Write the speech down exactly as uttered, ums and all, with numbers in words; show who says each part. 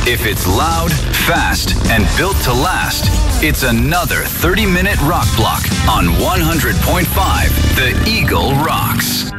Speaker 1: If it's loud, fast, and built to last, it's another thirty minute rock block on one hundred point five The Eagle Rocks.